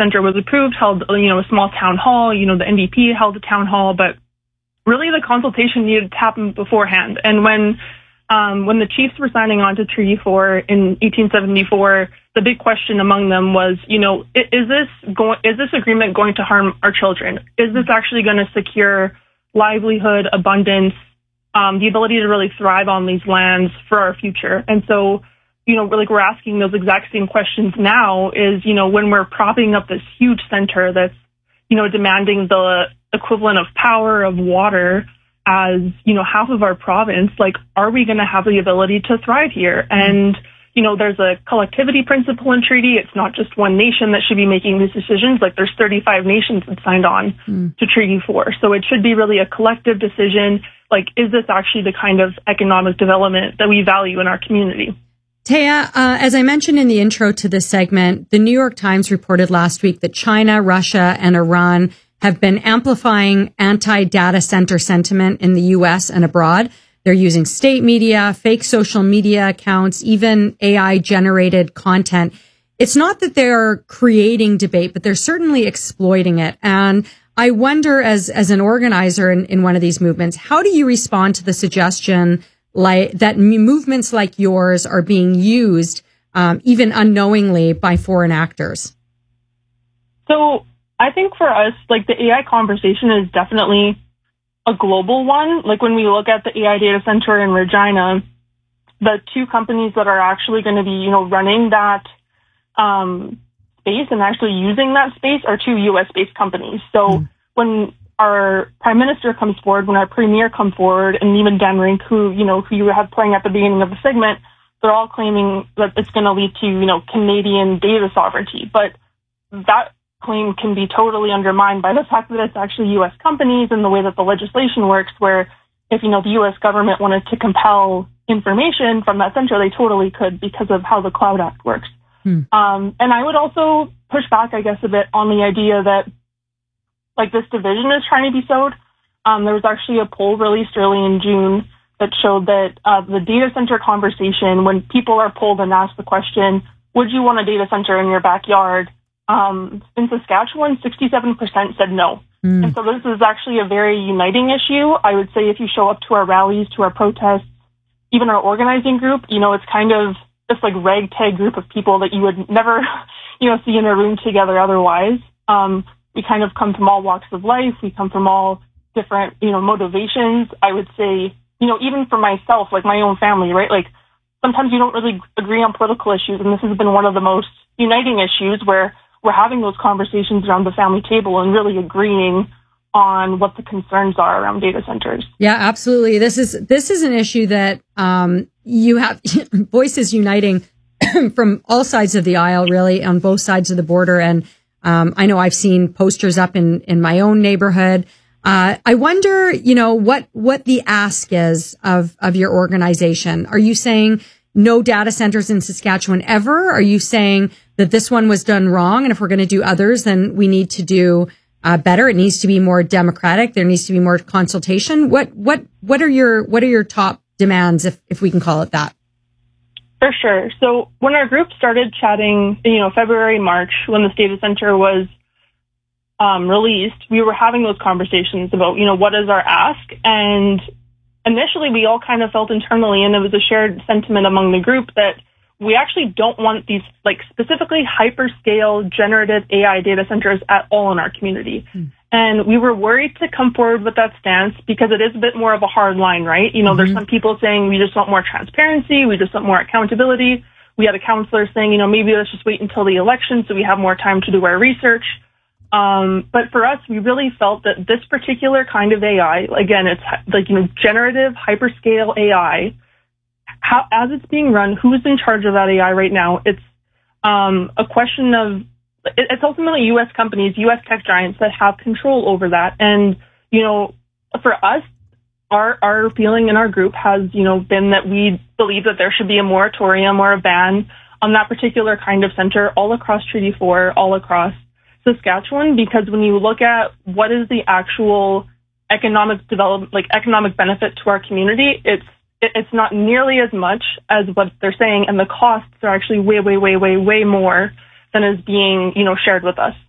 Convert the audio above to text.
center was approved, held, a small town hall. The NDP held a town hall, but really the consultation needed to happen beforehand. And when the chiefs were signing on to Treaty 4 in 1874, the big question among them was, is this agreement going to harm our children? Is this actually going to secure livelihood, abundance, the ability to really thrive on these lands for our future? And so, we're asking those exact same questions now is, when we're propping up this huge center that's, demanding the equivalent of power, of water, as, half of our province, are we going to have the ability to thrive here? And, there's a collectivity principle in treaty. It's not just one nation that should be making these decisions. There's 35 nations that signed on to Treaty 4. So it should be really a collective decision. Is this actually the kind of economic development that we value in our community? Taya, as I mentioned in the intro to this segment, the New York Times reported last week that China, Russia, and Iran have been amplifying anti-data center sentiment in the U.S. and abroad. They're using state media, fake social media accounts, even AI-generated content. It's not that they're creating debate, but they're certainly exploiting it. And I wonder, as an organizer in one of these movements, how do you respond to the suggestion that movements like yours are being used, even unknowingly, by foreign actors? So I think for us, the AI conversation is definitely a global one. When we look at the AI data center in Regina, the two companies that are actually going to be, running that space and actually using that space are two U.S.-based companies. So when our prime minister comes forward, when our premier comes forward, and even Dan Rink, who you had playing at the beginning of the segment, they're all claiming that it's going to lead to, Canadian data sovereignty. But that claim can be totally undermined by the fact that it's actually U.S. companies and the way that the legislation works, where if, the U.S. government wanted to compel information from that center, they totally could because of how the Cloud Act works. And I would also push back, I guess, a bit on the idea that this division is trying to be sowed. There was actually a poll released early in June that showed that the data center conversation, when people are polled and asked the question, would you want a data center in your backyard? In Saskatchewan, 67% said no. And so this is actually a very uniting issue. I would say if you show up to our rallies, to our protests, even our organizing group, it's kind of this ragtag group of people that you would never, see in a room together otherwise. We kind of come from all walks of life. We come from all different, motivations. I would say, even for myself, my own family, right? Sometimes you don't really agree on political issues. And this has been one of the most uniting issues where we're having those conversations around the family table and really agreeing on what the concerns are around data centers. Yeah, absolutely. This is an issue that you have voices uniting from all sides of the aisle, really, on both sides of the border. And I know I've seen posters up in my own neighborhood. I wonder, what the ask is of your organization. Are you saying no data centers in Saskatchewan ever? Are you saying that this one was done wrong, and if we're going to do others, then we need to do better? It needs to be more democratic. There needs to be more consultation. What are your top demands, if we can call it that? For sure. So when our group started chatting, February, March, when this data center was released, we were having those conversations about, what is our ask? And initially we all kind of felt internally, and it was a shared sentiment among the group, that we actually don't want these, specifically hyperscale generative AI data centers at all in our community. And we were worried to come forward with that stance because it is a bit more of a hard line, right? There's some people saying we just want more transparency, we just want more accountability. We had a counselor saying, maybe let's just wait until the election so we have more time to do our research. But for us, we really felt that this particular kind of AI, again, it's generative hyperscale AI, as it's being run, who's in charge of that AI right now? It's a question of, it's ultimately U.S. companies, U.S. tech giants that have control over that. And, for us, our feeling in our group has, been that we believe that there should be a moratorium or a ban on that particular kind of center all across Treaty 4, all across Saskatchewan, because when you look at what is the actual economic development, economic benefit to our community, it's not nearly as much as what they're saying, and the costs are actually way more than is being, shared with us.